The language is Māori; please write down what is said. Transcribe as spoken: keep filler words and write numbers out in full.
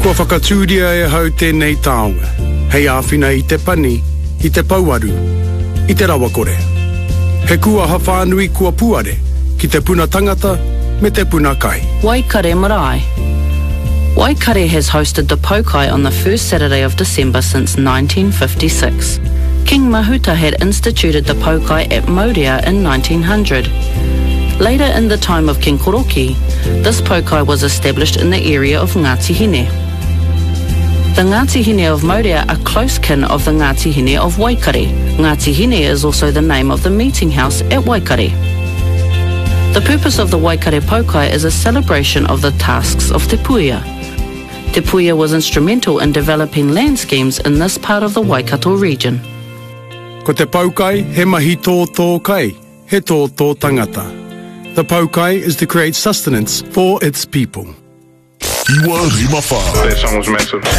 Kua whakatūria e hau tēnei taonga. Hei āwhina i te pani, i te pauaru, i te rawakore. He kua hawhanui kua puare, ki te puna tangata, me te puna kai. Waikare Marae. Waikare has hosted the Pokai on the first Saturday of December since nineteen fifty-six. King Mahuta had instituted the Pokai at Maurea in nineteen hundred. Later in the time of King Koroki, this Pokai was established in the area of Ngāti Hine. The Ngāti Hine of Maurea are close kin of the Ngāti Hine of Waikare. Ngāti Hine is also the name of the meeting house at Waikare. The purpose of the Waikare Pokai is a celebration of the tasks of Te Puia. Te Puia was instrumental in developing land schemes in this part of the Waikato region. Ko te Pokai, he mahi tō tō kai, he tō tō tangata. The Pokai is to create sustenance for its people. Iwa Rima Whā. That song was massive.